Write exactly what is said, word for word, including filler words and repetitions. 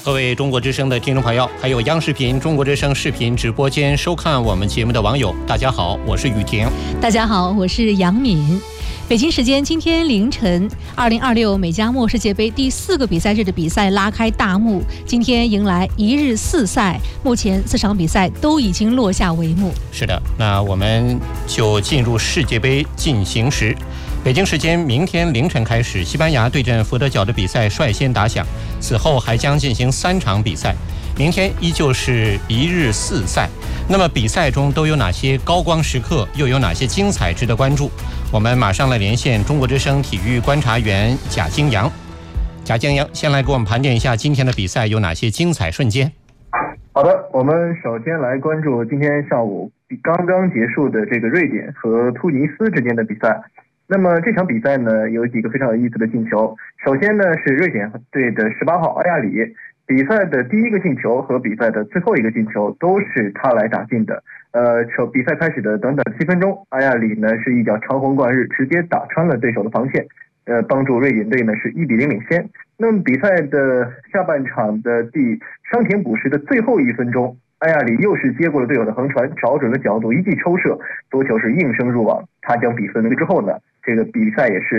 各位中国之声的听众朋友，还有央视频中国之声视频直播间收看我们节目的网友，大家好，我是雨婷。 大家好，我是杨敏。北京时间今天凌晨，二零二六美加墨世界杯第四个比赛日的比赛拉开大幕，今天迎来一日四赛，目前四场比赛都已经落下帷幕。 是的，那我们就进入世界杯进行时。北京时间明天凌晨开始，西班牙对阵佛得角的比赛率先打响，此后还将进行三场比赛。明天依旧是一日四赛，那么比赛中都有哪些高光时刻，又有哪些精彩值得关注？我们马上来连线中国之声体育观察员贾京阳。贾京阳先来给我们盘点一下今天的比赛有哪些精彩瞬间。 好的，我们首先来关注今天上午刚刚结束的这个瑞典和突尼斯之间的比赛。那么这场比赛呢，有几个非常有意思的进球。首先呢，是瑞典队的十八号阿亚里，比赛的第一个进球和比赛的最后一个进球都是他来打进的。呃，比赛开始的短短七分钟，阿亚里呢是一脚长虹贯日，直接打穿了对手的防线，呃，帮助瑞典队呢是一比零领先。那么比赛的下半场的第伤停补时的最后一分钟，阿亚里又是接过了队友的横传，找准了角度，一记抽射，多球是应声入网，他将比分之后呢，这个比赛也是